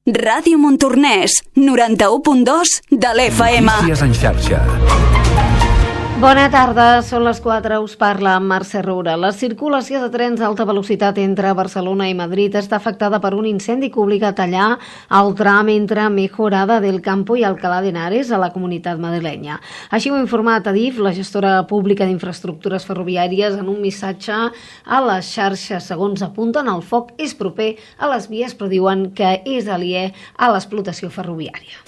Ràdio Montornès, 91.2 de l'FM. Notícies en xarxa. Bona tarda, són les 4, us parla Mercè Roura. La circulació de trens d'alta velocitat entre Barcelona i Madrid està afectada per un incendi que obliga a tallar el tram entre Mejorada del Campo i Alcalá de Henares a la comunitat madrilenya. Així ho ha informat Adif, la gestora pública d'infraestructures ferroviàries, en un missatge a les xarxes. Segons apunten, el foc és proper a les vies, però diuen que és aliè a l'explotació ferroviària.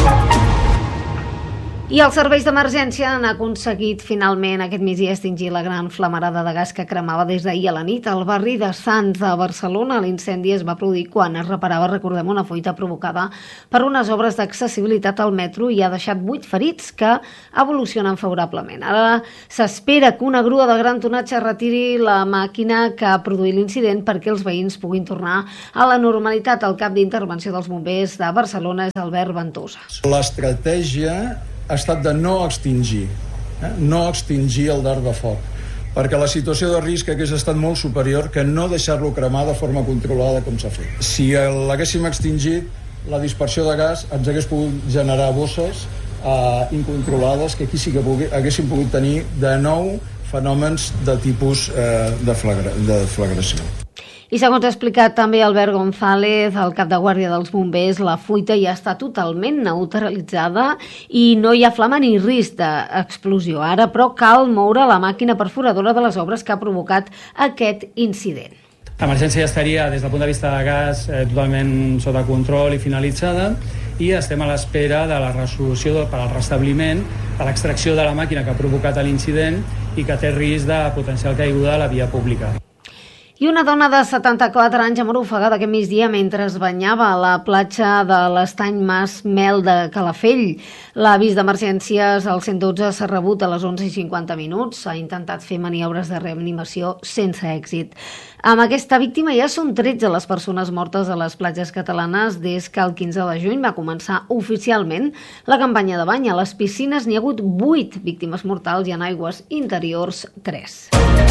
I els serveis d'emergència han aconseguit finalment aquest migdia extingir la gran flamarada de gas que cremava des d'ahir a la nit al barri de Sants de Barcelona. L'incendi es va produir quan es reparava, recordem, una fuita provocada per unes obres d'accessibilitat al metro i ha deixat 8 ferits que evolucionen favorablement. Ara s'espera que una grua de gran tonatge retiri la màquina que ha produït l'incident perquè els veïns puguin tornar a la normalitat. El cap d'intervenció dels bombers de Barcelona és Albert Ventosa. L'estratègia ha estat de no extingir el dard de foc, perquè la situació de risc hagués estat molt superior que no deixar-lo cremar de forma controlada com s'ha fet. Si l'haguéssim extingit, la dispersió de gas ens hagués pogut generar bosses incontrolades que aquí sí que haguéssim pogut tenir de nou fenòmens de tipus de flagració. I segons ha explicat també Albert González, el cap de guàrdia dels bombers, la fuita ja està totalment neutralitzada i no hi ha flama ni risc d'explosió. Ara, però, cal moure la màquina perforadora de les obres que ha provocat aquest incident. L'emergència ja estaria, des del punt de vista de gas, totalment sota control i finalitzada, i estem a l'espera de la resolució per al restabliment, de l'extracció de la màquina que ha provocat l'incident i que té risc de potencial caiguda a la via pública. I una dona de 74 anys ha mort ofegada aquest migdia mentre es banyava a la platja de l'estany Mas Mel de Calafell. L'avís d'emergències al 112 s'ha rebut a les 11:50. S'ha intentat fer maniobres de reanimació sense èxit. Amb aquesta víctima ja són 13 les persones mortes a les platges catalanes des que el 15 de juny va començar oficialment la campanya de bany. A les piscines n'hi ha hagut 8 víctimes mortals i en aigües interiors 3.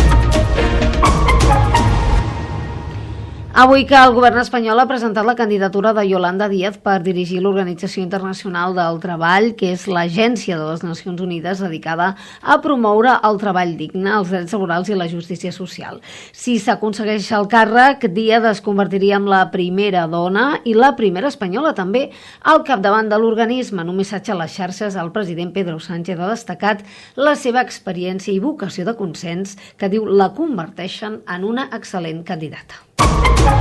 Avui que el govern espanyol ha presentat la candidatura de Yolanda Díaz per dirigir l'Organització Internacional del Treball, que és l'agència de les Nacions Unides dedicada a promoure el treball digne, els drets laborals i la justícia social. Si s'aconsegueix el càrrec, Díaz es convertiria en la primera dona i la primera espanyola també al capdavant de l'organisme. En un missatge a les xarxes, el president Pedro Sánchez ha destacat la seva experiència i vocació de consens que diu la converteixen en una excel·lent candidata.